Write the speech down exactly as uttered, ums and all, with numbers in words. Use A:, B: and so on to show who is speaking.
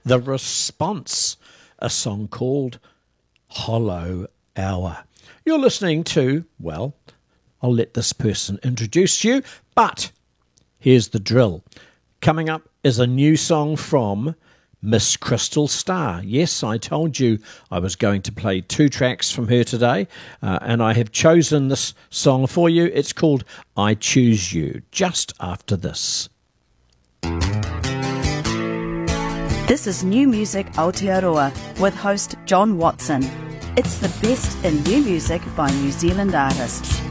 A: The Response, a song called Hollow Hour. You're listening to, well, I'll let this person introduce you, but here's the drill. Coming up is a new song from Miss Crystal Starr. Yes, I told you I was going to play two tracks from her today, uh, and I have chosen this song for you. It's called I Choose You, just after this.
B: This is New Music Aotearoa with host John Watson. It's the best in new music by New Zealand artists.